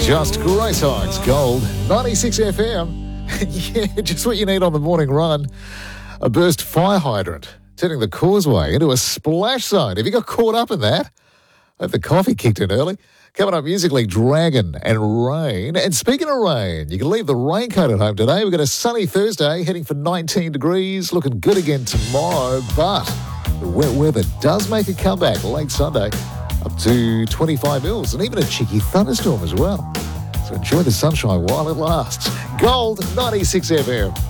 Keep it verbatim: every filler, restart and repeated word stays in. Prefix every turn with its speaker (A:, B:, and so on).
A: Just great songs. Gold, ninety-six F M. Yeah, just what you need on the morning run. A burst fire hydrant turning the causeway into a splash zone. Have you got caught up in that? I hope the coffee kicked in early. Coming up musically, Dragon and Rain. And speaking of rain, you can leave the raincoat at home today. We've got a sunny Thursday heading for nineteen degrees. Looking good again tomorrow. But the wet weather does make a comeback late Sunday. Up to twenty-five mils and even a cheeky thunderstorm as well. So enjoy the sunshine while it lasts. Gold, ninety-six F M.